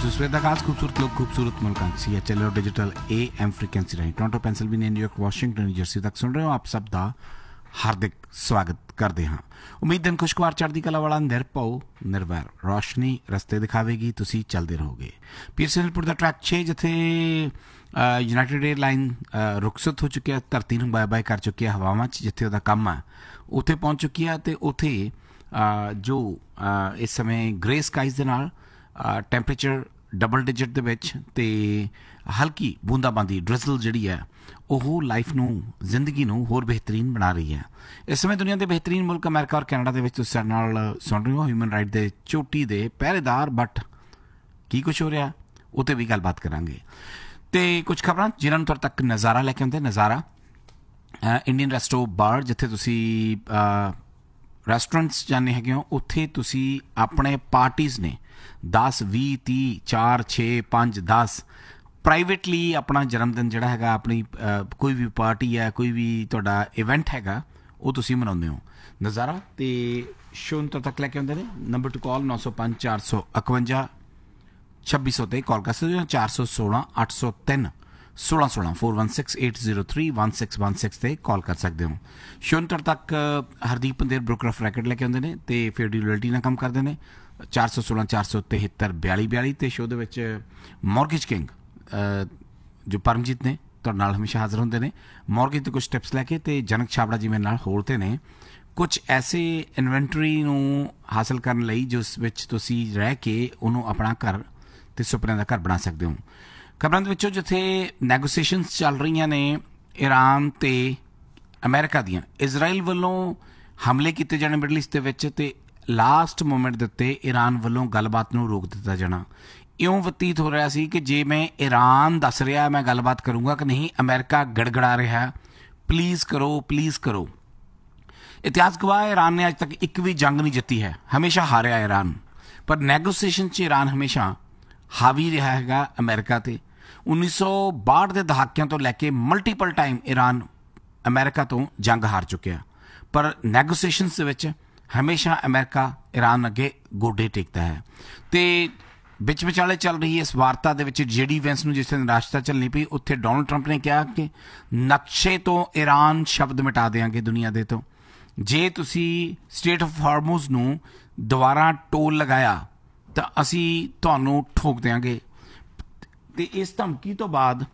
सवेर का खास खूबसूरत लोग खूबसूरत मुल्कां CHLO digital AM frequency राਹੀਂ Toronto Pennsylvania New York Washington New Jersey तक सुन रहे हो। आप सब का हार्दिक स्वागत करते हाँ। उम्मीद दिन खुशगवार चढ़दी कला वाला निरभव निर्वैर रोशनी रस्ते दिखावेगी, तुसी चलते रहोगे। पीरसनपुर का ट्रैक 6 जिथे यूनाइटेड एयरलाइन रुखसत हो चुकी है, धरती में बाय बाय कर चुकी है हवावां च, जिथे उहदा काम है उत्थे पहुँच चुकी है। तो उत्थे जो इस समय ग्रे स्काइज दे नाल टैंपरेचर डबल डिजिट दे विच ते हल्की बूंदाबांदी ड्रिजल जिहड़ी है ਉਹ ਲਾਈਫ ਨੂੰ ਜ਼ਿੰਦਗੀ ਨੂੰ ਹੋਰ ਬਿਹਤਰੀਨ ਬਣਾ ਰਹੀ ਹੈ। ਇਸ ਸਮੇਂ ਦੁਨੀਆ ਦੇ ਬਿਹਤਰੀਨ ਮੁਲਕ ਅਮਰੀਕਾ ਔਰ ਕੈਨੇਡਾ ਦੇ ਵਿੱਚ ਤੁਸੀਂ ਸਾਡੇ ਨਾਲ ਸੁਣ ਰਹੇ ਹੋ ਹਿਊਮਨ ਰਾਈਟ ਦੇ ਚੋਟੀ ਦੇ ਪਹਿਰੇਦਾਰ। ਬਟ ਕੀ ਕੁਛ ਹੋ ਰਿਹਾ ਉਹ 'ਤੇ ਵੀ ਗੱਲਬਾਤ ਕਰਾਂਗੇ ਅਤੇ ਕੁਛ ਖਬਰਾਂ ਜਿਨ੍ਹਾਂ ਨੂੰ ਤੁਹਾਡੇ ਤੱਕ ਨਜ਼ਾਰਾ ਲੈ ਕੇ ਆਉਂਦੇ। ਨਜ਼ਾਰਾ ਇੰਡੀਅਨ ਰੈਸਟੋ ਬਾਰ, ਜਿੱਥੇ ਤੁਸੀਂ ਰੈਸਟੋਰੈਂਟਸ ਜਾਂਦੇ ਹੈਗੇ ਹੋ, ਉੱਥੇ ਤੁਸੀਂ ਆਪਣੇ ਪਾਰਟੀਜ਼ ਨੇ 10 20 30 4 6 5 10 ਪ੍ਰਾਈਵੇਟਲੀ ਆਪਣਾ ਜਨਮ ਦਿਨ ਜਿਹੜਾ ਹੈਗਾ, ਆਪਣੀ ਕੋਈ ਵੀ ਪਾਰਟੀ ਹੈ, ਕੋਈ ਵੀ ਤੁਹਾਡਾ ਇਵੈਂਟ ਹੈਗਾ, ਉਹ ਤੁਸੀਂ ਮਨਾਉਂਦੇ ਹੋ। ਨਜ਼ਾਰਾ ਅਤੇ ਸ਼ੋਅ ਨੂੰ ਤੱਕ ਲੈ ਕੇ ਆਉਂਦੇ ਨੇ। ਨੰਬਰ ਟੂ ਕਾਲ 905 451 2600 'ਤੇ ਕਾਲ ਕਰ ਸਕਦੇ ਹੋ। 416 803 1616 416 803 1616 'ਤੇ ਕਾਲ ਕਰ ਸਕਦੇ ਹੋ। ਸ਼ੋਅ ਨੂੰ ਤੱਕ ਹਰਦੀਪ ਪੰਦੇਰ ਬ੍ਰੋਕਰ ਆਫ ਰੈਕਡ ਲੈ ਕੇ ਆਉਂਦੇ ਨੇ ਅਤੇ ਫਿਰ ਡਿਲੋਇਲਟੀ ਨਾਲ ਕੰਮ ਕਰਦੇ ਨੇ। 416 473 42 ਅਤੇ ਸ਼ੋਅ ਦੇ ਵਿੱਚ ਮੌਰਗੇਜ ਕਿੰਗ ਜੋ ਪਰਮਜੀਤ ਨੇ ਤੁਹਾਡੇ ਨਾਲ ਹਮੇਸ਼ਾ ਹਾਜ਼ਰ ਹੁੰਦੇ ਨੇ। ਮੌਰਗੇਜ ਦੇ ਕੁਛ ਟਿਪਸ ਲੈ ਕੇ, ਅਤੇ ਜਨਕ ਛਾਬੜਾ ਜੀ ਮੇਰੇ ਨਾਲ ਹੋਲਤੇ ਨੇ ਕੁਛ ਐਸੇ ਇਨਵੈਂਟਰੀ ਨੂੰ ਹਾਸਲ ਕਰਨ ਲਈ ਜਿਸ ਵਿੱਚ ਤੁਸੀਂ ਰਹਿ ਕੇ ਉਹਨੂੰ ਆਪਣਾ ਘਰ ਅਤੇ ਸੁਪਨਿਆਂ ਦਾ ਘਰ ਬਣਾ ਸਕਦੇ ਹੋ। ਖਬਰਾਂ ਦੇ ਵਿੱਚੋਂ ਜਿੱਥੇ ਨੈਗੋਸੀਏਸ਼ਨਸ ਚੱਲ ਰਹੀਆਂ ਨੇ ਈਰਾਨ ਅਤੇ ਅਮਰੀਕਾ ਦੀਆਂ, ਇਜ਼ਰਾਈਲ ਵੱਲੋਂ ਹਮਲੇ ਕੀਤੇ ਜਾਣੇ ਮਿਡਲ ਈਸਟ ਦੇ ਵਿੱਚ, ਅਤੇ ਲਾਸਟ ਮੂਮੈਂਟ ਦੇ ਉੱਤੇ ਈਰਾਨ ਵੱਲੋਂ ਗੱਲਬਾਤ ਨੂੰ ਰੋਕ ਦਿੱਤਾ ਜਾਣਾ। ਇਉਂ ਬਤੀਤ ਹੋ ਰਿਹਾ ਸੀ ਕਿ ਜੇ ਮੈਂ ਈਰਾਨ ਦੱਸ ਰਿਹਾ ਮੈਂ ਗੱਲਬਾਤ ਕਰੂੰਗਾ ਕਿ ਨਹੀਂ, ਅਮਰੀਕਾ ਗੜਗੜਾ ਰਿਹਾ ਪਲੀਜ਼ ਕਰੋ ਪਲੀਜ਼ ਕਰੋ। ਇਤਿਹਾਸ ਗਵਾਹ ਈਰਾਨ ਨੇ ਅੱਜ ਤੱਕ ਇੱਕ ਵੀ ਜੰਗ ਨਹੀਂ ਜਿੱਤੀ ਹੈ, ਹਮੇਸ਼ਾ ਹਾਰਿਆ ਈਰਾਨ। ਪਰ ਨੈਗੋਸੀਏਸ਼ਨ 'ਚ ਈਰਾਨ ਹਮੇਸ਼ਾ ਹਾਵੀ ਰਿਹਾ ਹੈਗਾ ਅਮਰੀਕਾ 'ਤੇ। 1962 ਦੇ ਦਹਾਕਿਆਂ ਤੋਂ ਲੈ ਕੇ ਮਲਟੀਪਲ ਟਾਈਮ ਈਰਾਨ ਅਮਰੀਕਾ ਤੋਂ ਜੰਗ ਹਾਰ ਚੁੱਕਿਆ, ਪਰ ਨੈਗੋਸੀਏਸ਼ਨਸ ਦੇ ਵਿੱਚ ਹਮੇਸ਼ਾ ਅਮਰੀਕਾ ਈਰਾਨ ਅੱਗੇ ਗੋਡੇ ਟੇਕਦਾ ਹੈ। ਅਤੇ ਵਿੱਚ ਵਿਚਾਲੇ ਚੱਲ ਰਹੀ ਇਸ ਵਾਰਤਾ ਦੇ ਵਿੱਚ JD ਵੈਂਸ ਨੂੰ ਜਿਸ ਦਿਨ ਨਿਰਾਸ਼ਤਾ ਚੱਲਣੀ ਪਈ, ਉੱਥੇ ਡੋਨਲਡ ਟਰੰਪ ਨੇ ਕਿਹਾ ਕਿ ਨਕਸ਼ੇ ਤੋਂ ਈਰਾਨ ਸ਼ਬਦ ਮਿਟਾ ਦਿਆਂਗੇ ਦੁਨੀਆ ਦੇ ਤੋਂ, ਜੇ ਤੁਸੀਂ ਸਟੇਟ ਆਫ ਹਾਰਮੂਜ਼ ਨੂੰ ਦੁਬਾਰਾ ਟੋਲ ਲਗਾਇਆ ਤਾਂ ਅਸੀਂ ਤੁਹਾਨੂੰ ਠੋਕ ਦਿਆਂਗੇ। ਅਤੇ ਇਸ ਧਮਕੀ ਤੋਂ ਬਾਅਦ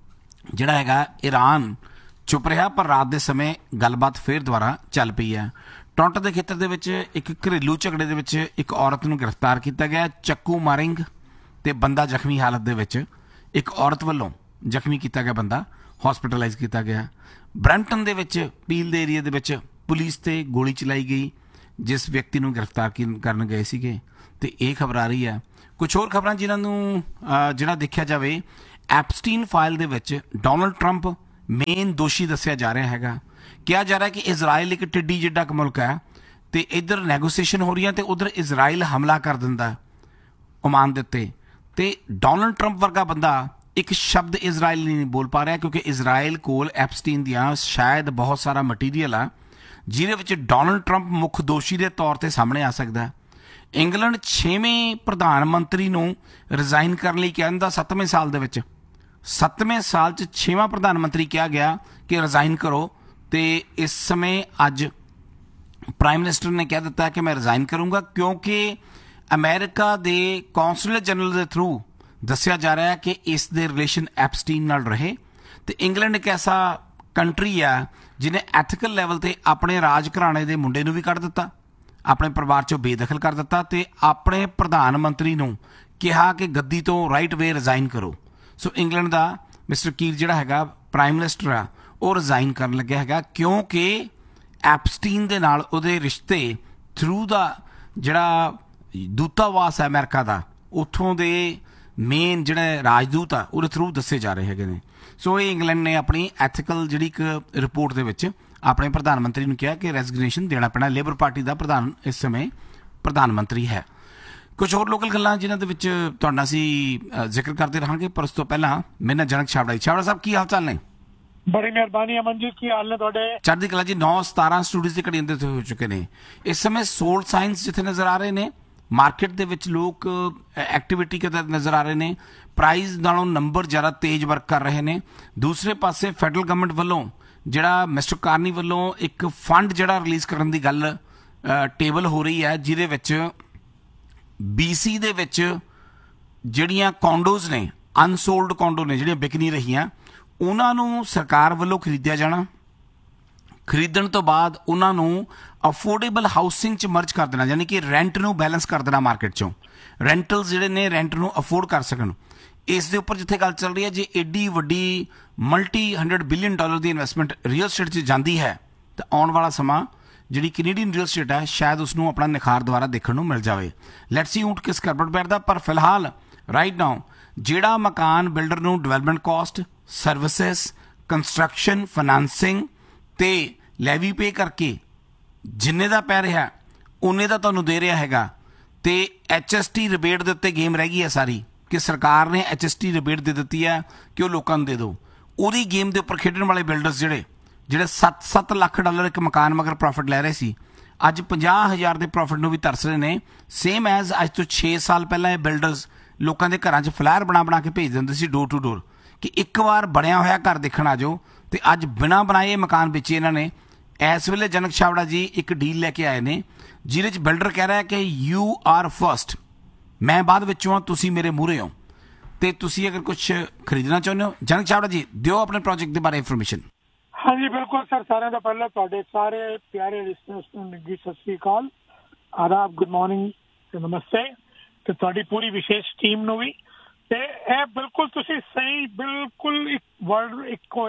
ਜਿਹੜਾ ਹੈਗਾ ਈਰਾਨ ਚੁੱਪ ਰਿਹਾ, ਪਰ ਰਾਤ ਦੇ ਸਮੇਂ ਗੱਲਬਾਤ ਫਿਰ ਦੁਬਾਰਾ ਚੱਲ ਪਈ ਹੈ। ਟੋਰੰਟੋ ਦੇ ਖੇਤਰ ਦੇ ਵਿੱਚ ਇੱਕ ਘਰੇਲੂ ਝਗੜੇ ਦੇ ਵਿੱਚ ਇੱਕ ਔਰਤ ਨੂੰ ਗ੍ਰਿਫਤਾਰ ਕੀਤਾ ਗਿਆ, ਚੱਕੂ ਮਾਰਿੰਗ ਅਤੇ ਬੰਦਾ ਜ਼ਖਮੀ ਹਾਲਤ ਦੇ ਵਿੱਚ, ਇੱਕ ਔਰਤ ਵੱਲੋਂ ਜ਼ਖਮੀ ਕੀਤਾ ਗਿਆ ਬੰਦਾ ਹੌਸਪੀਟਲਾਈਜ਼ ਕੀਤਾ ਗਿਆ। ਬਰੈਂਪਟਨ ਦੇ ਵਿੱਚ ਪੀਲ ਦੇ ਏਰੀਆ ਦੇ ਵਿੱਚ ਪੁਲਿਸ 'ਤੇ ਗੋਲੀ ਚਲਾਈ ਗਈ ਜਿਸ ਵਿਅਕਤੀ ਨੂੰ ਗ੍ਰਿਫਤਾਰ ਕਰਨ ਗਏ ਸੀਗੇ। ਅਤੇ ਇਹ ਖਬਰ ਆ ਰਹੀ ਹੈ। ਕੁਛ ਹੋਰ ਖਬਰਾਂ ਜਿਨ੍ਹਾਂ ਨੂੰ ਜਿਹੜਾ ਦੇਖਿਆ ਜਾਵੇ, ਐਪਸਟੀਨ ਫਾਈਲ ਦੇ ਵਿੱਚ ਡੋਨਲਡ ਟਰੰਪ ਮੇਨ ਦੋਸ਼ੀ ਦੱਸਿਆ ਜਾ ਰਿਹਾ ਹੈਗਾ। ਕਿਹਾ ਜਾ ਰਿਹਾ ਕਿ ਇਜ਼ਰਾਈਲ ਇੱਕ ਟਿੱਡੀ ਜਿੱਡਾ ਕੁ ਮੁਲਕ ਹੈ, ਅਤੇ ਇੱਧਰ ਨੈਗੋਸੀਏਸ਼ਨ ਹੋ ਰਹੀਆਂ ਅਤੇ ਉੱਧਰ ਇਜ਼ਰਾਈਲ ਹਮਲਾ ਕਰ ਦਿੰਦਾ ਓਮਾਨ ਦੇ ਉੱਤੇ। ਅਤੇ ਡੋਨਲਡ ਟਰੰਪ ਵਰਗਾ ਬੰਦਾ ਇੱਕ ਸ਼ਬਦ ਇਜ਼ਰਾਈਲ ਨਹੀਂ ਬੋਲ ਪਾ ਰਿਹਾ, ਕਿਉਂਕਿ ਇਜ਼ਰਾਈਲ ਕੋਲ ਐਪਸਟੀਨ ਦੀਆਂ ਸ਼ਾਇਦ ਬਹੁਤ ਸਾਰਾ ਮਟੀਰੀਅਲ ਆ ਜਿਹਦੇ ਵਿੱਚ ਡੋਨਲਡ ਟਰੰਪ ਮੁੱਖ ਦੋਸ਼ੀ ਦੇ ਤੌਰ 'ਤੇ ਸਾਹਮਣੇ ਆ ਸਕਦਾ। ਇੰਗਲੈਂਡ 6ਵੇਂ ਪ੍ਰਧਾਨ ਮੰਤਰੀ ਨੂੰ ਰਿਜ਼ਾਈਨ ਕਰਨ ਲਈ ਕਹਿੰਦਾ 7ਵੇਂ ਸਾਲ ਦੇ ਵਿੱਚ, 7ਵੇਂ ਸਾਲ 'ਚ 6ਵਾਂ ਪ੍ਰਧਾਨ ਮੰਤਰੀ ਕਿਹਾ ਗਿਆ ਕਿ ਰਿਜ਼ਾਈਨ ਕਰੋ। ਅਤੇ ਇਸ ਸਮੇਂ ਅੱਜ ਪ੍ਰਾਈਮ ਮਿਨਿਸਟਰ ਨੇ ਕਹਿ ਦਿੱਤਾ ਕਿ ਮੈਂ ਰਿਜ਼ਾਈਨ ਕਰੂੰਗਾ, ਕਿਉਂਕਿ ਅਮਰੀਕਾ ਦੇ ਕੌਂਸਲੇਟ ਜਨਰਲ ਦੇ ਥਰੂ ਦੱਸਿਆ ਜਾ ਰਿਹਾ ਕਿ ਇਸ ਦੇ ਰਿਲੇਸ਼ਨ ਐਪਸਟੀਨ ਨਾਲ ਰਹੇ। ਅਤੇ ਇੰਗਲੈਂਡ ਇੱਕ ਐਸਾ ਕੰਟਰੀ ਆ ਜਿਹਨੇ ਐਥੀਕਲ ਲੈਵਲ 'ਤੇ ਆਪਣੇ ਰਾਜ ਘਰਾਣੇ ਦੇ ਮੁੰਡੇ ਨੂੰ ਵੀ ਕੱਢ ਦਿੱਤਾ, ਆਪਣੇ ਪਰਿਵਾਰ 'ਚੋਂ ਬੇਦਖਲ ਕਰ ਦਿੱਤਾ, ਅਤੇ ਆਪਣੇ ਪ੍ਰਧਾਨ ਮੰਤਰੀ ਨੂੰ ਕਿਹਾ ਕਿ ਗੱਦੀ ਤੋਂ ਰਾਈਟ ਵੇ ਰਿਜ਼ਾਈਨ ਕਰੋ। ਸੋ ਇੰਗਲੈਂਡ ਦਾ ਮਿਸਟਰ ਕੀਰ ਜਿਹੜਾ ਹੈਗਾ ਪ੍ਰਾਈਮ ਮਿਨਿਸਟਰ ਆ, ਉਹ ਰਿਜ਼ਾਈਨ ਕਰਨ ਲੱਗਿਆ ਹੈਗਾ, ਕਿਉਂਕਿ ਐਪਸਟੀਨ ਦੇ ਨਾਲ ਉਹਦੇ ਰਿਸ਼ਤੇ ਥਰੂ ਦਾ ਜਿਹੜਾ ਦੂਤਾਵਾਸ ਹੈ ਅਮਰੀਕਾ ਦਾ, ਉੱਥੋਂ ਦੇ ਮੇਨ ਜਿਹੜੇ ਰਾਜਦੂਤ ਆ ਉਹਦੇ ਥਰੂ ਦੱਸੇ ਜਾ ਰਹੇ ਹੈਗੇ ਨੇ। ਸੋ ਇਹ ਇੰਗਲੈਂਡ ਨੇ ਆਪਣੀ ਐਥੀਕਲ ਜਿਹੜੀ ਇੱਕ ਰਿਪੋਰਟ ਦੇ ਵਿੱਚ ਆਪਣੇ ਪ੍ਰਧਾਨ ਮੰਤਰੀ ਨੂੰ ਕਿਹਾ ਕਿ ਰੈਜ਼ਗਨੇਸ਼ਨ ਦੇਣਾ ਪੈਣਾ। ਲੇਬਰ ਪਾਰਟੀ ਦਾ ਪ੍ਰਧਾਨ ਇਸ ਸਮੇਂ ਪ੍ਰਧਾਨ ਮੰਤਰੀ ਹੈ। ਕੁਛ ਹੋਰ ਲੋਕਲ ਗੱਲਾਂ ਜਿਨ੍ਹਾਂ ਦੇ ਵਿੱਚ ਤੁਹਾਡੇ ਨਾਲ ਅਸੀਂ ਜ਼ਿਕਰ ਕਰਦੇ ਰਹਾਂਗੇ, ਪਰ ਉਸ ਤੋਂ ਪਹਿਲਾਂ ਮੇਰੇ ਨਾਲ ਜਨਕ ਛਾਬੜਾ ਜੀ। ਛਾਬੜਾ ਸਾਹਿਬ ਕੀ ਹਾਲ ਚਾਲ ਨੇ? ਬੜੀ ਮਿਹਰਬਾਨੀ ਅਮਨ ਜੀ, ਕੀ ਹਾਲ ਨੇ ਤੁਹਾਡੇ? ਚੜ੍ਹਦੀ ਕਲਾ ਜੀ। 9-17 ਸਟੂਡੀਓਜ਼ ਦੀ ਘੜੀ ਅੰਦਰ ਹੋ ਚੁੱਕੇ ਨੇ। ਇਸ ਸਮੇਂ ਸੋਲ ਸਾਇੰਸ ਜਿੱਥੇ ਨਜ਼ਰ ਆ ਰਹੇ ਨੇ, ਮਾਰਕੀਟ ਦੇ ਵਿੱਚ ਲੋਕ ਐਕਟੀਵਿਟੀ ਕਰਦੇ ਨਜ਼ਰ ਆ ਰਹੇ ਨੇ, ਪ੍ਰਾਈਸ ਨਾਲੋਂ ਨੰਬਰ ਜ਼ਿਆਦਾ ਤੇਜ਼ ਵਰਕ ਕਰ ਰਹੇ ਨੇ। ਦੂਸਰੇ ਪਾਸੇ ਫੈਡਰਲ ਗਵਰਨਮੈਂਟ ਵੱਲੋਂ ਜਿਹੜਾ ਮਿਸਟਰ ਕਾਰਨੀ ਵੱਲੋਂ ਇੱਕ ਫੰਡ ਜਿਹੜਾ ਰਿਲੀਜ਼ ਕਰਨ ਦੀ ਗੱਲ ਟੇਬਲ ਹੋ ਰਹੀ ਹੈ, ਜਿਹਦੇ ਵਿੱਚ BC ਦੇ ਵਿੱਚ ਜਿਹੜੀਆਂ ਕੌਂਡੋਜ਼ ਨੇ, ਅਨਸੋਲਡ ਕੌਂਡੋ ਨੇ ਜਿਹੜੀਆਂ ਵਿਕ ਨਹੀਂ ਰਹੀਆਂ, ਉਹਨਾਂ ਨੂੰ ਸਰਕਾਰ ਵੱਲੋਂ ਖਰੀਦਿਆ ਜਾਣਾ। ਖਰੀਦਣ ਤੋਂ ਬਾਅਦ ਉਹਨਾਂ ਨੂੰ ਅਫੋਰਡੇਬਲ ਹਾਊਸਿੰਗ 'ਚ ਮਰਜ ਕਰ ਦੇਣਾ, ਯਾਨੀ ਕਿ ਰੈਂਟ ਨੂੰ ਬੈਲੈਂਸ ਕਰ ਦੇਣਾ ਮਾਰਕੀਟ 'ਚੋਂ, ਰੈਂਟਲਸ ਜਿਹੜੇ ਨੇ ਰੈਂਟ ਨੂੰ ਅਫੋਰਡ ਕਰ ਸਕਣ। ਇਸ ਦੇ ਉੱਪਰ ਜਿੱਥੇ ਗੱਲ ਚੱਲ ਰਹੀ ਹੈ, ਜੇ ਐਡੀ ਵੱਡੀ ਮਲਟੀ $100 ਬਿਲੀਅਨ ਦੀ ਇਨਵੈਸਟਮੈਂਟ ਰੀਅਲ ਸਟੇਟ 'ਚ ਜਾਂਦੀ ਹੈ ਤਾਂ ਆਉਣ ਵਾਲਾ ਸਮਾਂ ਜਿਹੜੀ ਕੈਨੇਡੀਅਨ ਰੀਅਲ ਸਟੇਟ ਹੈ ਸ਼ਾਇਦ ਉਸ ਨੂੰ ਆਪਣਾ ਨਿਖਾਰ ਦੁਆਰਾ ਦੇਖਣ ਨੂੰ ਮਿਲ ਜਾਵੇ। ਲੈਟਸ ਸੀ ਊਂਟ ਕਿਸ ਕਰਬਟ ਬੈਠਦਾ। ਪਰ ਫਿਲਹਾਲ ਰਾਈਟ ਨਾਓ ਜਿਹੜਾ ਮਕਾਨ ਬਿਲਡਰ ਨੂੰ ਡਿਵੈਲਪਮੈਂਟ ਕਾਸਟ, ਸਰਵਿਸਿਜ਼, ਕੰਸਟਰਕਸ਼ਨ, ਫਾਈਨਾਂਸਿੰਗ ਤੇ ਲੈਵੀ ਪੇ ਕਰਕੇ ਜਿੰਨੇ ਦਾ ਪੈ ਰਿਹਾ ਉਨੇ ਦਾ ਤੁਹਾਨੂੰ ਦੇ ਰਿਹਾ ਹੈਗਾ, ਤੇ HST ਰਿਬੇਟ ਦੇ ਉੱਤੇ ਗੇਮ ਰਹਿ ਗਈ ਹੈ ਸਾਰੀ, ਕਿ ਸਰਕਾਰ ਨੇ HST ਰਿਬੇਟ ਦੇ ਦਿੱਤੀ ਹੈ ਕਿ ਉਹ ਲੋਕਾਂ ਨੂੰ ਦੇ ਦਿਓ। ਉਹਦੀ ਗੇਮ ਦੇ ਉੱਪਰ ਖੇਡਣ ਵਾਲੇ ਬਿਲਡਰਸ ਜਿਹੜੇ 7 ਲੱਖ ਡਾਲਰ ਇੱਕ ਮਕਾਨ ਮਗਰ ਪ੍ਰੋਫਿਟ ਲੈ ਰਹੇ ਸੀ, ਅੱਜ 50,000 ਦੇ ਪ੍ਰੋਫਿਟ ਨੂੰ ਵੀ ਤਰਸ ਰਹੇ ਨੇ। ਸੇਮ ਐਜ਼ ਅੱਜ ਤੋਂ 6 ਸਾਲ ਪਹਿਲਾਂ ਇਹ ਬਿਲਡਰਸ ਲੋਕਾਂ ਦੇ ਘਰਾਂ 'ਚ ਫਲਾਇਰ ਬਣਾ ਕੇ ਭੇਜ ਦਿੰਦੇ ਸੀ ਡੋਰ ਟੂ ਡੋਰ ਕਿ ਇੱਕ ਵਾਰ ਬਣਿਆ ਹੋਇਆ ਘਰ ਦੇਖਣ ਆ ਜਾਓ, ਤੇ ਅੱਜ ਬਿਨਾਂ ਬਣਾਏ ਮਕਾਨ ਵੇਚੇ ਇਹਨਾਂ ਨੇ। ਇਸ ਵੇਲੇ ਜਨਕ ਛਾਬੜਾ ਜੀ ਇੱਕ ਡੀਲ ਲੈ ਕੇ ਆਏ ਨੇ ਜਿਹਦੇ 'ਚ ਬਿਲਡਰ ਕਹਿ ਰਿਹਾ ਕਿ ਯੂ ਆਰ ਫਸਟ, ਮੈਂ ਬਾਅਦ ਵਿੱਚੋਂ ਹਾਂ, ਤੁਸੀਂ ਮੇਰੇ ਮੂਹਰੇ ਹੋ, ਤੇ ਤੁਸੀਂ ਅਗਰ ਕੁਝ ਖਰੀਦਣਾ ਚਾਹੁੰਦੇ ਹੋ। ਜਨਕ ਛਾਬੜਾ ਜੀ ਦਿਓ ਆਪਣੇ ਪ੍ਰੋਜੈਕਟ ਦੇ ਬਾਰੇ ਇਨਫੋਰਮੇਸ਼ਨ। ਹਾਂਜੀ ਬਿਲਕੁਲ ਸਰ, ਸਾਰਿਆਂ ਦਾ ਪਹਿਲਾਂ ਤੁਹਾਡੇ ਸਾਰੇ ਪਿਆਰੇ ਲਿਸਨਰਸ ਨੂੰ ਨਿੱਘੀ ਸਤਿ ਸ੍ਰੀ ਅਕਾਲ, ਆਦਾਬ, ਗੁੱਡ ਮਾਰਨਿੰਗ ਤੇ ਨਮਸਤੇ, ਤੇ ਤੁਹਾਡੀ ਪੂਰੀ ਵਿਸ਼ੇਸ਼ ਟੀਮ ਨੂੰ ਵੀ। ਤੇ ਇਹ ਬਿਲਕੁਲ ਤੁਸੀਂ ਸਹੀ, ਬਿਲਕੁਲ ਇੱਕ ਵਰਡ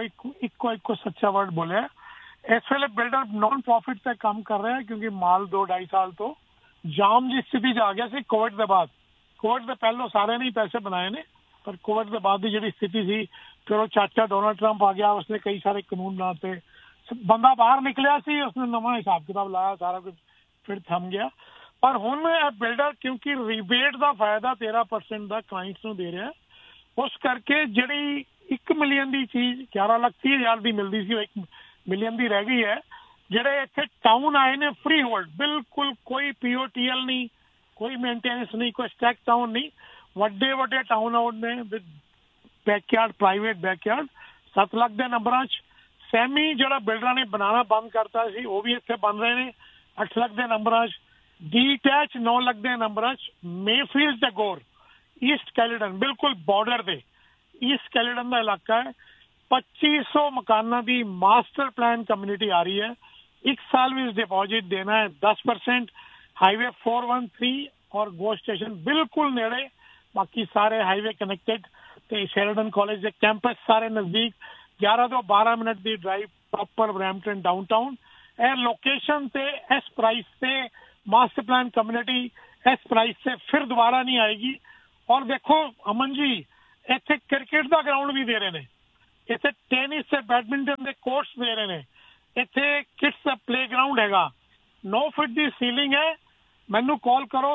ਇੱਕੋ ਸੱਚਾ ਵਰਡ ਬੋਲਿਆ। ਇਸ ਵੇਲੇ ਬਿਲਡਰ ਨॉन ਪ੍ਰੋਫਿਟ ਤੇ ਕੰਮ ਕਰ ਰਿਹਾ ਕਿਉਂਕਿ ਮਾਲ 2-2.5 ਸਾਲ ਤੋਂ ਜਾਮ ਦੀ ਸਥਿਤੀ 'ਚ ਆ ਗਿਆ ਸੀ ਕੋਵਿਡ ਦੇ ਬਾਅਦ। ਕੋਵਿਡ ਦੇ ਪਹਿਲੋਂ ਸਾਰਿਆਂ ਨੇ ਪੈਸੇ ਬਣਾਏ ਨੇ, ਪਰ ਕੋਵਿਡ ਦੇ ਬਾਅਦ ਦੀ ਜਿਹੜੀ ਸਥਿਤੀ ਸੀ, ਫਿਰ ਉਹ ਚਾਚਾ ਡੋਨਾਲਡ ਟਰੰਪ ਆ ਗਿਆ, ਉਸਨੇ ਕਈ ਸਾਰੇ ਕਾਨੂੰਨ ਬਣਾਤੇ, ਬੰਦਾ ਬਾਹਰ ਨਿਕਲਿਆ ਸੀ, ਉਸਨੇ ਨਵਾਂ ਹਿਸਾਬ ਕਿਤਾਬ ਲਾਇਆ, ਸਾਰਾ ਕੁਝ ਫਿਰ ਥੰਮ ਗਿਆ। ਪਰ ਹੁਣ ਇਹ ਬਿਲਡਰ ਕਿਉਂਕਿ ਰਿਬੇਟ ਦਾ ਫਾਇਦਾ 13% ਦਾ ਕਲਾਇੰਟਸ ਨੂੰ ਦੇ ਰਿਹਾ, ਉਸ ਕਰਕੇ ਜਿਹੜੀ 1 ਮਿਲੀਅਨ ਦੀ ਚੀਜ਼ 11,30,000 ਦੀ ਮਿਲਦੀ ਸੀ, ਉਹ 1 ਮਿਲੀਅਨ ਦੀ ਰਹਿ ਗਈ ਹੈ। ਜਿਹੜੇ ਇੱਥੇ ਟਾਊਨ ਆਏ ਨੇ ਫ੍ਰੀ ਹੋਲਡ, ਬਿਲਕੁਲ ਕੋਈ POTL ਨਹੀਂ, ਕੋਈ ਮੇਨਟੇਨੈਂਸ ਨਹੀਂ, ਕੋਈ ਸਟੈਕ ਟਾਊਨ ਨਹੀਂ, ਵੱਡੇ ਟਾਊਨ ਆਊਟ ਨੇ with backyard, private backyard, 7 lakh ਦੇ ਨੰਬਰਾਂ 'ਚ। ਸੈਮੀ ਜਿਹੜਾ ਬਿਲਡਰਾਂ ਨੇ ਬਣਾਉਣਾ ਬੰਦ ਕਰਤਾ ਸੀ, ਉਹ ਵੀ ਇੱਥੇ ਬਣ ਰਹੇ ਨੇ 8 ਲੱਖ ਦੇ ਨੰਬਰਾਂ 'ਚ। ਡੀਟੈਚ 9 ਲੱਖ ਦੇ ਨੰਬਰਾਂ 'ਚ। ਮੇਫੀਲਡ ਤੇ ਗੌਰ, ਈਸਟ ਕੈਲੀਡਨ, ਬਿਲਕੁਲ ਬਾਰਡਰ ਤੇ ਈਸਟ ਕੈਲੀਡਨ ਦਾ ਇਲਾਕਾ ਹੈ। 2500 ਮਕਾਨਾਂ ਦੀ ਮਾਸਟਰ ਪਲਾਨ ਕਮਿਊਨਿਟੀ ਆ ਰਹੀ ਹੈ। 1 ਸਾਲ ਵਿੱਚ डिपॉजिट देना है 10%। हाईवे 413 और गो स्टेशन बिल्कुल नेड़े, बाकी सारे हाईवे कनेक्टेड, ਤੇ ਸ਼ੈਰਡਨ ਕਾਲਜ ਦੇ ਕੈਂਪਸ ਸਾਰੇ ਨਜ਼ਦੀਕ, 11 ਤੋਂ 12 ਮਿੰਟ ਦੀ ਡਰਾਈਵ ਪ੍ਰੋਪਰ ਬਰੈਂਪਟਨ ਡਾਊਨਟਾਊਨ। ਇਹ ਲੋਕੇਸ਼ਨ ਤੇ ਇਸ ਪ੍ਰਾइस ਤੇ ਮਾਸਟਰ ਪਲਾਨ ਕਮਿਊਨਿਟੀ ਇਸ ਪ੍ਰਾइस ਤੇ ਫਿਰ ਦੁਬਾਰਾ ਨਹੀਂ ਆਏਗੀ। ਔਰ ਦੇਖੋ ਅਮਨ ਜੀ, ਇੱਥੇ ਕ੍ਰਿਕਟ ਦਾ ਗਰਾਊਂਡ ਵੀ ਦੇ ਰਹੇ ਨੇ, ਇੱਥੇ ਟੈਨਿਸ ਤੇ ਬੈਡਮਿੰਟਨ ਦੇ ਕੋਰਟਸ ਦੇ ਰਹੇ ਨੇ, ਇੱਥੇ ਕਿਡਸ ਦਾ ਪਲੇਗਰਾਊਂਡ ਹੈਗਾ, 9 ਫੁੱਟ ਦੀ ਸੀਲਿੰਗ ਹੈ। ਮੈਨੂੰ ਕਾਲ ਕਰੋ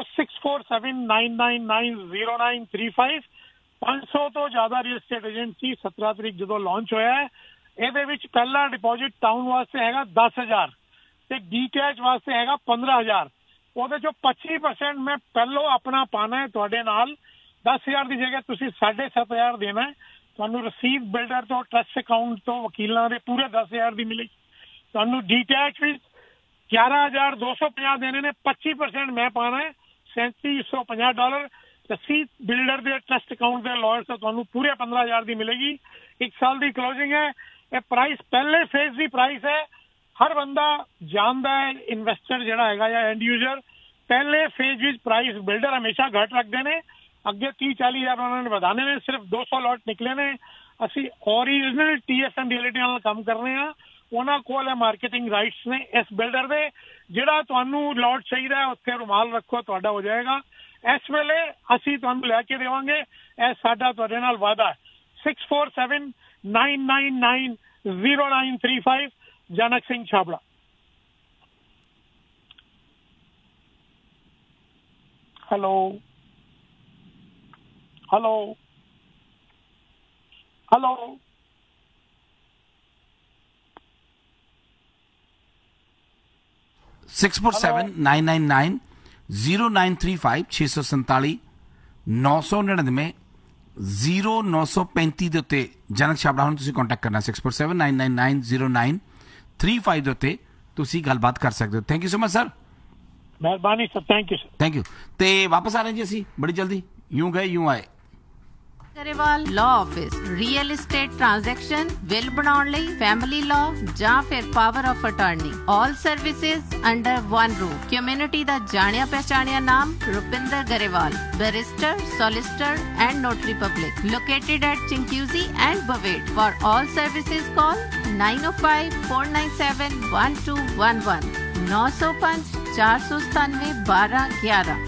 6479990935। 500 ਤੋਂ ਜ਼ਿਆਦਾ ਰੀਅਲ ਸਟੇਟ ਏਜੰਸੀ 17 ਤਰੀਕ ਜਦੋਂ ਲਾਂਚ ਹੋਇਆ ਹੈ। ਇਹਦੇ ਵਿੱਚ ਪਹਿਲਾ ਡਿਪੋਜ਼ਿਟ ਟਾਊਨ ਵਾਸਤੇ ਹੈਗਾ 10,000 ਤੇ ਡੀਟੈਚ ਵਾਸਤੇ ਹੈਗਾ 15,000। ਉਹਦੇ ਚੋਂ 25% ਮੈਂ ਪਹਿਲੋਂ ਆਪਣਾ ਪਾਣਾ ਹੈ ਤੁਹਾਡੇ ਨਾਲ। 10,000 ਦੀ ਜਗ੍ਹਾ ਤੁਸੀਂ 7,500 ਦੇਣਾ ਹੈ। ਤੁਹਾਨੂੰ ਰਸੀਦ ਬਿਲਡਰ ਤੋਂ, ਟਰਸਟ ਅਕਾਊਂਟ ਤੋਂ, ਵਕੀਲਾਂ ਦੇ ਪੂਰੇ 10,000 ਦੀ ਮਿਲੇਗੀ। ਤੁਹਾਨੂੰ ਡੀਟੈਚ ਵਿੱਚ $11,250 ਦੇਣੇ ਨੇ, 25% ਮੈਂ ਪਾਣਾ ਹੈ, $3,750। ਰਸੀਦ ਬਿਲਡਰ ਦੇ, ਟਰਸਟ ਅਕਾਊਂਟ ਦੇ, ਲਾਇਰ ਤੋਂ ਤੁਹਾਨੂੰ ਪੂਰੇ 15,000 ਦੀ ਮਿਲੇਗੀ। 1 ਸਾਲ ਦੀ ਕਲੋਜ਼ਿੰਗ ਹੈ। ਇਹ ਪ੍ਰਾइस ਪਹਿਲੇ ਫੇਜ਼ ਦੀ ਪ੍ਰਾइस ਹੈ। ਹਰ ਬੰਦਾ ਜਾਣਦਾ ਹੈ, ਇਨਵੈਸਟਰ ਜਿਹੜਾ ਹੈਗਾ ਜਾਂ ਐਂਡ ਯੂਜ਼ਰ, ਪਹਿਲੇ ਫੇਜ਼ ਵਿੱਚ ਪ੍ਰਾइस ਬਿਲਡਰ ਹਮੇਸ਼ਾ ਘੱਟ ਰੱਖਦੇ ਨੇ, ਅੱਗੇ 30-40,000 ਉਹਨਾਂ ਨੇ ਵਧਾਣੇ ਨੇ। ਸਿਰਫ 200 ਲੋਟ ਨਿਕਲੇ ਨੇ। ਅਸੀਂ ਓਰੀਜਨਲ TSN ਰਿਐਲਿਟੀ ਨਾਲ ਕੰਮ ਕਰ ਰਹੇ ਹਾਂ। ਉਹਨਾਂ ਕੋਲ ਮਾਰਕੀਟਿੰਗ ਰਾਈਟਸ ਨੇ ਇਸ ਬਿਲਡਰ ਦੇ। ਜਿਹੜਾ ਤੁਹਾਨੂੰ ਲੋਟ ਚਾਹੀਦਾ ਹੈ ਉੱਥੇ ਰੁਮਾਲ ਰੱਖੋ, ਤੁਹਾਡਾ ਹੋ ਜਾਏਗਾ। ਇਸ ਵੇਲੇ ਅਸੀਂ ਤੁਹਾਨੂੰ ਲੈ ਕੇ ਦੇਵਾਂਗੇ, ਇਹ ਸਾਡਾ ਤੁਹਾਡੇ ਨਾਲ ਵਾਅਦਾ ਹੈ। 6479990935 ਜਨਕ Singh Chhabra. Hello hello hello 647999 0935 647 999 0935 ਦੇ ਉੱਤੇ ਜਨਕ ਛਾਬੜਾ ਹੁਣ ਤੁਸੀਂ ਕੰਟੈਕਟ ਕਰਨਾ 6479990935 ਦੇ ਉੱਤੇ ਤੁਸੀਂ ਗੱਲਬਾਤ ਕਰ ਸਕਦੇ ਹੋ। Thank you so much sir. ਮਿਹਰਬਾਨੀ sir, thank you sir. Thank you. ਤੇ ਵਾਪਸ ਆ ਰਹੇ ਜੀ ਅਸੀਂ ਬੜੀ ਜਲਦੀ, यूं गए यूं आए। Grewal law office real estate transaction bill बनाने ਲਈ फैमिली लॉ ਜਾਂ ਫਿਰ power of attorney all services under one roof. Community ਦਾ ਜਾਣਿਆ ਪਹਿਚਾਣਿਆ ਨਾਮ Rupinder Grewal, barrister, solicitor and notary public, located at Chinguizi and Bovade। For all services call 905-497-1211 905 497 1211।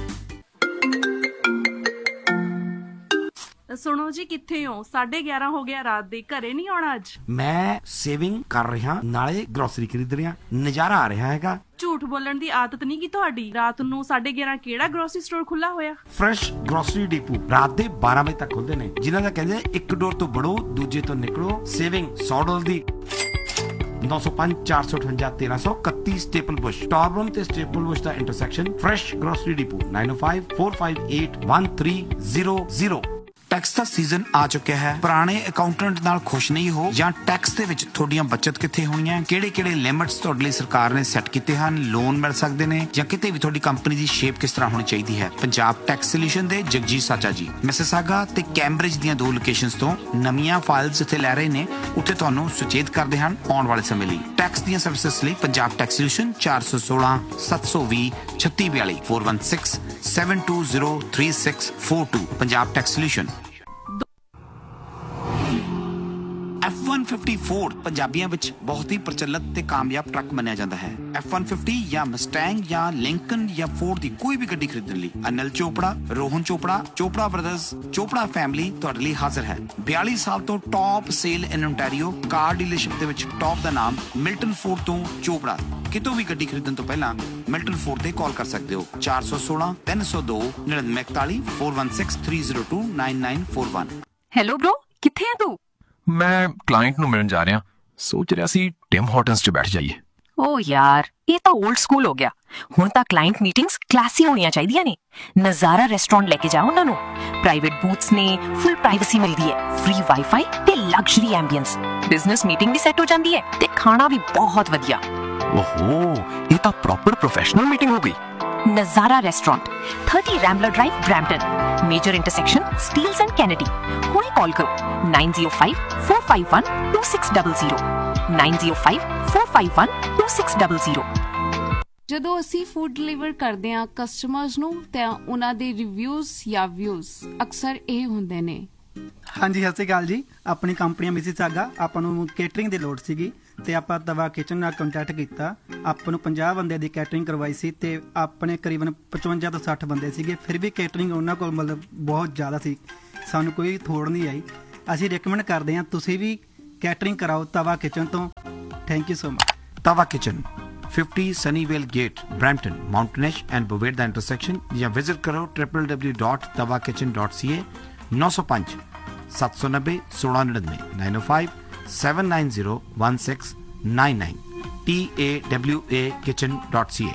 ਸੁਣੋ ਜੀ, ਕਿੱਥੇ ਹੋ? 11:30 ਹੋ ਗਿਆ ਰਾਤ ਦੇ, ਘਰੇ ਨਹੀਂ ਆਉਣਾ ਅੱਜ? ਮੈਂ ਸੇਵਿੰਗ ਕਰ ਰਿਹਾ, ਨਾਲੇ ਗਰੋਸਰੀ ਖਰੀਦ ਰਿਹਾ, ਨਜ਼ਾਰਾ ਆ ਰਿਹਾ ਹੈਗਾ। ਝੂਠ ਬੋਲਣ ਦੀ ਆਦਤ ਨਹੀਂ ਕੀ ਤੁਹਾਡੀ? ਰਾਤ ਨੂੰ 11:30 ਕਿਹੜਾ ਗਰੋਸਰੀ ਸਟੋਰ ਖੁੱਲਾ ਹੋਇਆ? ਫਰੈਸ਼ ਗਰੋਸਰੀ ਡਿਪੂ ਰਾਤ ਦੇ 12 ਵਜੇ ਤੱਕ ਖੁੱਲਦੇ ਨੇ, ਜਿਨ੍ਹਾਂ ਦਾ ਕਹਿੰਦੇ ਇੱਕ ਡੋਰ ਤੋਂ ਵੜੋ ਦੂਜੇ ਤੋਂ ਨਿਕਲੋ। ਸੇਵਿੰਗ $100 ਦੀ 905 458 1331 ਸਟੇਪਲ ਬੁਸ਼, ਟਾਰਬਨ ਤੇ ਸਟੇਪਲ ਬੁਸ਼ ਦਾ intersection. Fresh grocery depot 9054581300। Tax ਦਾ ਸੀਜ਼ਨ ਆ ਚੁੱਕਿਆ ਹੈ। ਪੁਰਾਣੇ ਅਕਾਊਂਟੈਂਟ ਨਾਲ ਖੁਸ਼ ਨਹੀਂ ਹੋ ਜਾਂ ਟੈਕਸ ਦੇ ਵਿੱਚ ਤੁਹਾਡੀਆਂ ਬਚਤ ਕਿੱਥੇ ਹੋਣੀਆਂ, ਕਿਹੜੇ ਲਿਮਿਟਸ ਤੁਹਾਡੇ ਲਈ ਸਰਕਾਰ ਨੇ ਸੈੱਟ ਕੀਤੇ ਹਨ, ਲੋਨ ਮਿਲ ਸਕਦੇ ਨੇ, ਜਾਂ ਕਿਤੇ ਵੀ ਤੁਹਾਡੀ ਕੰਪਨੀ ਦੀ ਸ਼ੇਪ ਕਿਸ ਤਰ੍ਹਾਂ ਹੋਣੀ ਚਾਹੀਦੀ ਹੈ। ਪੰਜਾਬ ਟੈਕਸ ਸੋਲੂਸ਼ਨ ਦੇ ਜਗਜੀਤ ਸਾਚਾ ਜੀ ਮਿਸਿਸਾਗਾ ਤੇ ਕੈਂਬਰਿਜ ਦੀਆਂ 2 ਲੋਕੇਸ਼ਨਸ ਤੋਂ ਨਵੀਆਂ ਫਾਈਲਸ ਜਿੱਥੇ ਲੈ ਰਹੇ ਨੇ, ਉੱਥੇ ਤੁਹਾਨੂੰ ਸੁਚੇਤ ਕਰਦੇ ਹਨ ਆਉਣ ਵਾਲੇ ਸਮੇਂ ਲਈ। ਟੈਕਸ ਦੀਆਂ ਸਰਵਿਸਿਜ਼ ਲਈ Punjab tax solution 416 720 3642 416 720 3642 Punjab tax solution. F-150 Ford ਪੰਜਾਬੀਆਂ ਵਿੱਚ ਬਹੁਤ ਹੀ ਪ੍ਰਚਲਿਤ ਤੇ ਕਾਮਯਾਬ ਟਰੱਕ ਮੰਨਿਆ ਜਾਂਦਾ ਹੈ। F-150 ਜਾਂ ਮਸਟੈਂਗ ਜਾਂ ਲਿੰਕਨ ਜਾਂ ਫੋਰਡ ਦੀ ਕੋਈ ਵੀ ਗੱਡੀ ਖਰੀਦਣ ਲਈ ਅਨਿਲ ਚੋਪੜਾ, ਰੋਹਨ ਚੋਪੜਾ, ਚੋਪੜਾ ਬ੍ਰਦਰਜ਼, ਚੋਪੜਾ ਫੈਮਿਲੀ ਤੁਹਾਡੇ ਲਈ ਹਾਜ਼ਰ ਹੈ। 42 ਸਾਲ ਤੋਂ ਟੌਪ ਸੇਲ ਇਨ ਓਨਟਾਰੀਓ ਕਾਰ ਡੀਲਰਸ਼ਿਪ ਦੇ ਵਿੱਚ ਟੌਪ ਦਾ ਨਾਮ ਮਿਲਟਨ ਫੋਰਡ ਤੋਂ ਚੋਪੜਾ। ਕਿਤੋਂ ਵੀ ਗੱਡੀ ਖਰੀਦਣ ਤੋਂ ਪਹਿਲਾਂ ਮਿਲਟਨ ਫੋਰਡ ਤੇ ਕਾਲ ਕਰ ਸਕਦੇ ਹੋ 416 302 9941 416 302 9941। ਹੈਲੋ ਬ్రో, ਕਿੱਥੇ ਹੈ ਤੂੰ? ਮੈਂ ਕਲਾਇੰਟ ਨੂੰ ਮਿਲਣ ਜਾ ਰਿਹਾ, ਸੋਚ ਰਿਹਾ ਸੀ ਟਿਮ ਹਾਰਟਨਸ 'ਚ ਬੈਠ ਜਾਈਏ। ਓ ਯਾਰ, ਇਹ ਤਾਂ 올ਡ ਸਕੂਲ ਹੋ ਗਿਆ। ਹੁਣ ਤਾਂ ਕਲਾਇੰਟ ਮੀਟਿੰਗਸ ਕਲਾਸੀ ਹੋਣੀਆਂ ਚਾਹੀਦੀਆਂ ਨੇ। ਨਜ਼ਾਰਾ ਰੈਸਟੋਰੈਂਟ ਲੈ ਕੇ ਜਾਓ ਉਹਨਾਂ ਨੂੰ। ਪ੍ਰਾਈਵੇਟ ਬੂਥਸ ਨੇ, ਫੁੱਲ ਪ੍ਰਾਈਵੇਸੀ ਮਿਲਦੀ ਹੈ, ਫ੍ਰੀ ਵਾਈਫਾਈ ਤੇ ਲਗਜ਼ਰੀ ਐਂਬੀਐਂਸ। ਬਿਜ਼ਨਸ ਮੀਟਿੰਗ ਵੀ ਸੈੱਟ ਹੋ ਜਾਂਦੀ ਹੈ ਤੇ ਖਾਣਾ ਵੀ ਬਹੁਤ ਵਧੀਆ। ਓਹੋ, ਇਹ ਤਾਂ ਪ੍ਰੋਪਰ ਪ੍ਰੋਫੈਸ਼ਨਲ ਮੀਟਿੰਗ ਹੋ ਗਈ। ਨਜ਼ਾਰਾ restaurant 30 ਰੈਂਬਲਰ drive, Brampton, major intersection Steeles and Kennedy. ਹੁਣੇ ਕਾਲ ਕਰੋ 9054512600 9054512600। ਜਦੋਂ ਅਸੀਂ ਫੂਡ ਡਿਲੀਵਰ ਕਰਦੇ ਹਾਂ ਕਸਟਮਰਸ ਨੂੰ ਤਾਂ ਉਹਨਾਂ ਦੇ ਰਿਵਿਊਜ਼ ਜਾਂ ਵਿਊਜ਼ ਅਕਸਰ ਇਹ ਹੁੰਦੇ ਨੇ। ਹਾਂਜੀ, ਸਤਿ ਸ਼੍ਰੀ ਅਕਾਲ ਜੀ। ਆਪਣੀ ਕੰਪਨੀ ਮਿਸਿਸਾਗਾ, ਆਪਾਂ ਨੂੰ ਕੇਟਰਿੰਗ ਦੀ ਲੋੜ ਸੀਗੀ ਤੇ ਆਪਾਂ ਤਵਾ ਕਿਚਨ ਨਾਲ ਕੰਟੈਕਟ ਕੀਤਾ। ਆਪਾਂ ਨੂੰ 50 ਬੰਦੇ ਦੀ ਕੇਟਰਿੰਗ ਕਰਵਾਈ ਸੀ ਤੇ ਆਪਣੇ ਕਰੀਬਨ 55 ਤੋਂ 60 ਬੰਦੇ ਸੀਗੇ। ਫਿਰ ਵੀ ਕੇਟਰਿੰਗ ਉਹਨਾਂ ਕੋਲ ਮਤਲਬ ਬਹੁਤ ਜ਼ਿਆਦਾ ਸੀ, ਸਾਨੂੰ ਕੋਈ ਥੋੜ ਨਹੀਂ ਆਈ। ਅਸੀਂ ਰეკਮੈਂਡ ਕਰਦੇ ਹਾਂ ਤੁਸੀਂ ਵੀ ਕੇਟਰਿੰਗ ਕਰਾਓ ਤਵਾ ਕਿਚਨ ਤੋਂ। Thank you so much. ਤਵਾ kitchen 50 ਸਨੀਵੇਲ gate, Brampton, ਮਾਊਂਟਨੈਸ਼ and ਬੋਵੇਡ the intersection, ਜਾਂ ਵਿਜ਼ਿਟ ਕਰੋ www.tawakitchen.ca 905 790 1699 905 790 1699 TAWAkitchen.ca।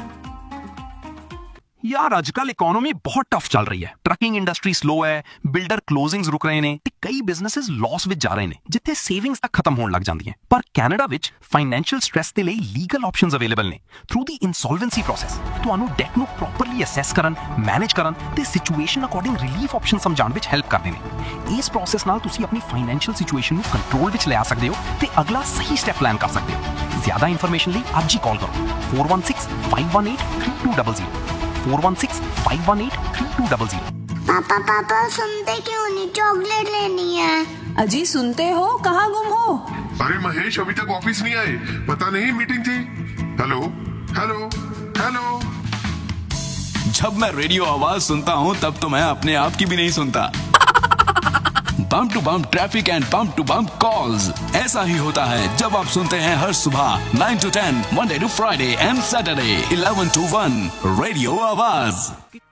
ਯਾਰ ਅੱਜ ਕੱਲ ਇਕਨੋਮੀ ਬਹੁਤ ਟਫ ਚੱਲ ਰਹੀ ਹੈ। ਟਰੱਕਿੰਗ ਇੰਡਸਟਰੀ ਸਲੋ ਹੈ, ਬਿਲਡਰ ਕਲੋਜ਼ਿੰਗਸ ਰੁਕ ਰਹੇ ਨੇ ਤੇ ਕਈ ਬਿਜ਼ਨੈਸਸ ਲਾਸ ਵਿੱਚ ਜਾ ਰਹੇ ਨੇ, ਜਿੱਥੇ ਸੇਵਿੰਗਸ ਤੱਕ ਖਤਮ ਹੋਣ ਲੱਗ ਜਾਂਦੀਆਂ। ਪਰ ਕੈਨੇਡਾ ਵਿੱਚ ਫਾਈਨੈਂਸ਼ੀਅਲ ਸਟ੍ਰੈਸ ਦੇ ਲਈ ਲੀਗਲ ਆਪਸ਼ਨਸ ਅਵੇਲੇਬਲ ਨੇ। ਥਰੂ ਦੀ ਇਨਸੋਲਵੈਂਸੀ ਪ੍ਰੋਸੈਸ ਤੁਹਾਨੂੰ ਡੈਟ ਨੂੰ ਪ੍ਰੋਪਰਲੀ ਅਸੈਸ ਕਰਨ, ਮੈਨੇਜ ਕਰਨ ਤੇ ਸਿਚੁਏਸ਼ਨ ਅਕੋਰਡਿੰਗ ਰਿਲੀਫ ਆਪਸ਼ਨ ਸਮਝਾਉਣ ਵਿੱਚ ਹੈਲਪ ਕਰਦੇ ਨੇ। ਇਸ ਪ੍ਰੋਸੈਸ ਨਾਲ ਤੁਸੀਂ ਆਪਣੀ ਫਾਈਨੈਂਸ਼ੀਅਲ ਸਿਚੁਏਸ਼ਨ ਨੂੰ ਕੰਟਰੋਲ ਵਿੱਚ ਲਿਆ ਸਕਦੇ ਹੋ ਤੇ ਅਗਲਾ ਸਹੀ ਸਟੈਪ ਪਲਾਨ ਕਰ ਸਕਦੇ ਹੋ। ਜ਼ਿਆਦਾ ਇਨਫੋਰਮੇਸ਼ਨ ਲਈ ਅੱਜ ਹੀ ਕਾਲ ਕਰੋ 416-518-3200 416-518-3200। पापा सुनते क्यों नहीं? चॉकलेट लेनी है। अजी सुनते हो, कहाँ गुम हो? अरे महेश अभी तक ऑफिस नहीं आए, पता नहीं मीटिंग थी। Hello hello hello. जब मैं रेडियो आवाज सुनता हूँ तब तो मैं अपने आप की भी नहीं सुनता। Bump to bump traffic and bump to bump calls, ऐसा ही होता है जब आप सुनते हैं हर सुबह 9 to 10 Monday to Friday and Saturday 11 to 1 radio आवाज।